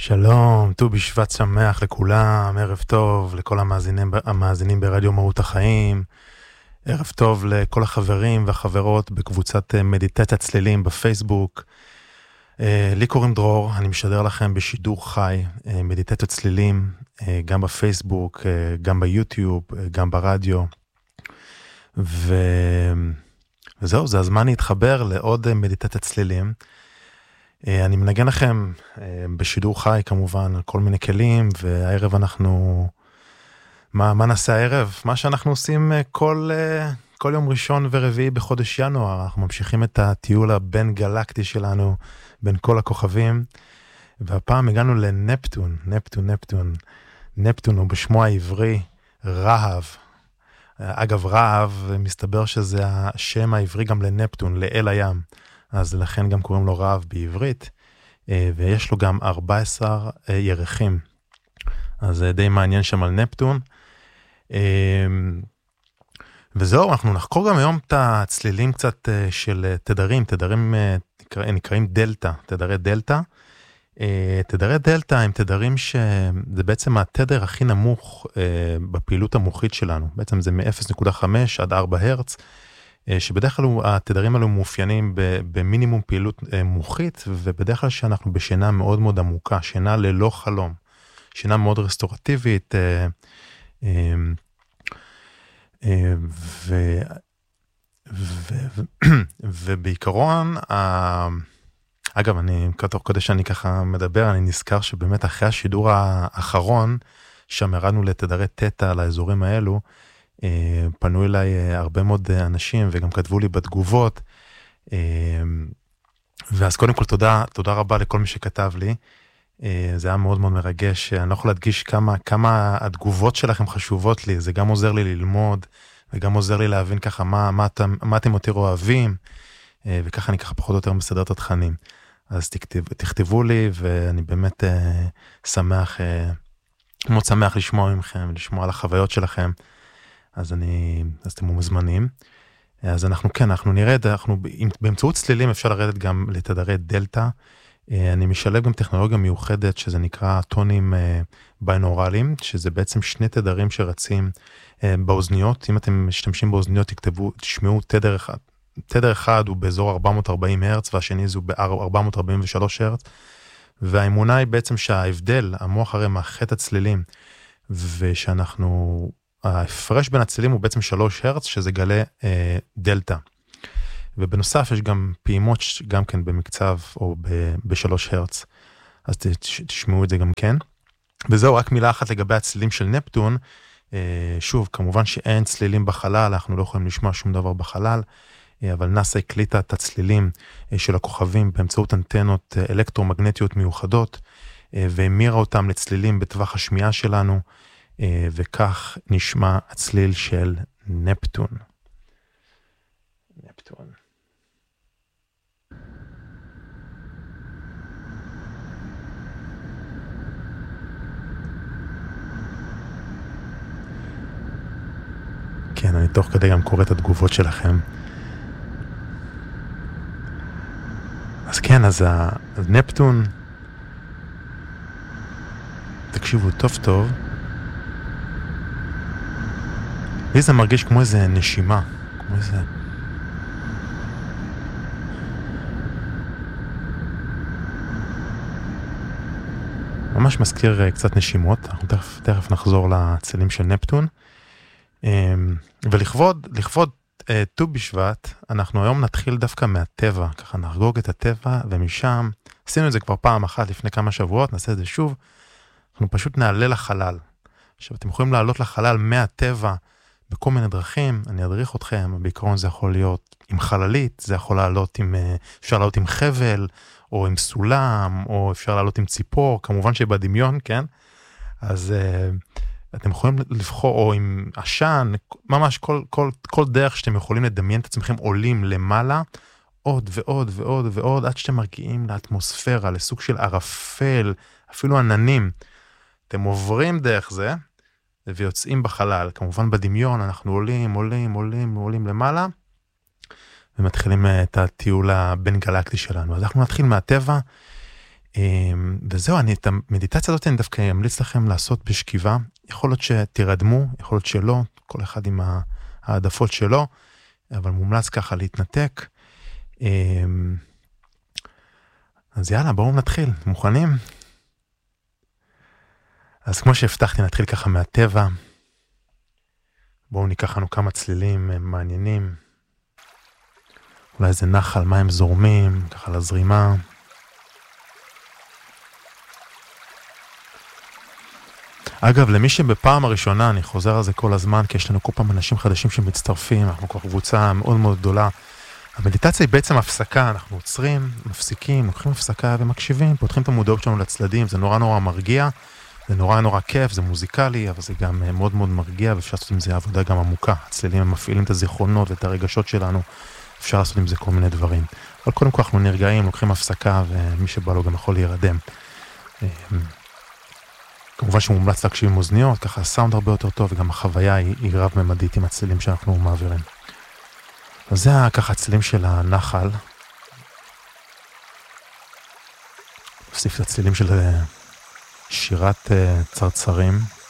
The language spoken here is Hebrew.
שלום, ט"ו בשבט שמח לכולם, ערב טוב לכל המאזינים ברדיו מהות החיים, ערב טוב לכל החברים והחברות בקבוצת מדיטציית צלילים בפייסבוק. לי קוראים דרור, אני משדר לכם בשידור חי, מדיטציית צלילים, גם בפייסבוק, גם ביוטיוב, גם ברדיו. וזהו, זה הזמן להתחבר לעוד מדיטציית צלילים. אני מנגן לכם בשידור חי כמובן על כל מיני כלים, והערב אנחנו, מה נעשה הערב? מה שאנחנו עושים כל יום ראשון ורביעי בחודש ינואר, אנחנו ממשיכים את הטיול הבין גלקטי שלנו, בין כל הכוכבים, והפעם הגענו לנפטון, נפטון הוא בשמו העברי רהב. אגב, רהב מסתבר שזה השם העברי גם לנפטון, לאל הים. אז לכן גם קוראים לו רהב בעברית, ויש לו גם 14 ירחים. אז זה די מעניין שם על נפטון. וזהו, אנחנו נחקור גם היום את הצלילים קצת של תדרים נקראים דלטה, תדרי דלטה. תדרי דלטה הם תדרים שזה בעצם התדר הכי נמוך בפעילות המוחית שלנו. בעצם זה מ-0.5 עד 4 הרץ. שבדרך כלל התדרים האלו מאופיינים במינימום פעילות מוחית, ובדרך כלל שאנחנו בשינה מאוד מאוד עמוקה, שינה ללא חלום, שינה מאוד רסטורטיבית, ובעיקרון, אגב, תוך כדי שאני ככה מדבר, אני נזכר שבאמת אחרי השידור האחרון, שם ירדנו לתדרי תטא לאזורים האלו, פנו אליי הרבה מאוד אנשים וגם כתבו לי בתגובות, ואז קודם כל תודה רבה לכל מי שכתב לי, זה היה מאוד מאוד מרגש, אני לא יכול להדגיש כמה התגובות שלכם חשובות לי, זה גם עוזר לי ללמוד, וגם עוזר לי להבין ככה מה אתם יותר אוהבים, וככה אני ככה פחות או יותר מסדר את התכנים, אז תכתבו לי, ואני באמת מאוד שמח לשמוע ממכם, לשמוע על החוויות שלכם, אז אתם מוזמנים. אז אנחנו נרד, באמצעות צלילים אפשר לרדת גם לתדרי דלטה. אני משלב גם טכנולוגיה מיוחדת שזה נקרא טונים ביינורליים, שזה בעצם שני תדרים שרצים באוזניות. אם אתם משתמשים באוזניות, תשמעו תדר אחד. תדר אחד הוא באזור 440 הרץ, והשני זה ב-443 הרץ. והאמונה היא בעצם שההבדל, המוח הרי מאחד את הצלילים, ושאנחנו ההפרש בין הצלילים הוא בעצם 3 הרץ, שזה גלי דלטה. ובנוסף יש גם פעימות גם כן במקצב או ב3 הרץ. אז תשמעו את זה גם כן. וזהו, רק מילה אחת לגבי הצלילים של נפטון. שוב, כמובן שאין צלילים בחלל, אנחנו לא יכולים לשמוע שום דבר בחלל, אבל נאס"א הקליטה את הצלילים של הכוכבים באמצעות אנטנות אלקטרומגנטיות מיוחדות, והמירה אותם לצלילים בטווח השמיעה שלנו, וכך נשמע הצליל של נפטון. כן, אני תוך כדי גם קורא את התגובות שלכם. אז כן, אז נפטון, תקשיבו טוב טוב, לי זה מרגיש כמו איזה נשימה, כמו איזה... ממש מזכיר קצת נשימות, אנחנו תכף נחזור לצלילים של נפטון, ולכבוד ט"ו בשבט, אנחנו היום נתחיל דווקא מהטבע, ככה נחגוג את הטבע, ומשם, עשינו את זה כבר פעם אחת לפני כמה שבועות, נעשה את זה שוב, אנחנו פשוט נעלה לחלל. עכשיו, אתם יכולים לעלות לחלל מהטבע, בכל מיני דרכים, אני אדריך אתכם, בעיקרון זה יכול להיות עם חללית, זה יכול לעלות אפשר לעלות עם חבל, או עם סולם, או אפשר לעלות עם ציפור, כמובן שבדמיון, כן? אז אתם יכולים לבחור, או עם עשן, ממש כל דרך שאתם יכולים לדמיין את עצמכם עולים למעלה, עוד ועוד ועוד ועוד, עד שאתם מרגיעים לאטמוספירה, לסוג של ערפל, אפילו עננים. אתם עוברים דרך זה, ויוצאים בחלל, כמובן בדמיון, אנחנו עולים למעלה, ומתחילים את הטיול הבין גלקטי שלנו. אז אנחנו נתחיל מהטבע, וזהו, את המדיטציה הזאת אני דווקא אמליץ לכם לעשות בשכיבה. יכול להיות שתירדמו, יכול להיות שלא, כל אחד עם העדפות שלו, אבל מומלץ ככה להתנתק. אז יאללה, בואו נתחיל. מוכנים? אז כמו שהבטחתי, נתחיל ככה מהטבע. בואו ניקח לנו כמה צלילים מעניינים. אולי איזה נחל, מים זורמים, ככה לזרימה. אגב, למי שבפעם הראשונה, אני חוזר על זה כל הזמן, כי יש לנו כל פעם אנשים חדשים שמצטרפים, אנחנו כבר קבוצה מאוד מאוד גדולה. המדיטציה היא בעצם הפסקה, אנחנו עוצרים, מפסיקים, לוקחים הפסקה ומקשיבים, פותחים את המודעות שלנו לצדדים, זה נורא נורא מרגיע, זה נורא נורא כיף, זה מוזיקלי, אבל זה גם מאוד מאוד מרגיע, ואפשר לעשות עם זה עבודה גם עמוקה. הצלילים הם מפעילים את הזיכרונות ואת הרגשות שלנו, אפשר לעשות עם זה כל מיני דברים. אבל קודם כל אנחנו נרגעים, לוקחים הפסקה, ומי שבא לו גם יכול להירדם. כמובן שמומלץ להקשיב עם אוזניות, ככה הסאונד הרבה יותר טוב, וגם החוויה היא רב-ממדית עם הצלילים שאנחנו מעבירים. אז זה ככה הצלילים של הנחל. נוסיף את הצלילים של שירת צרצרים.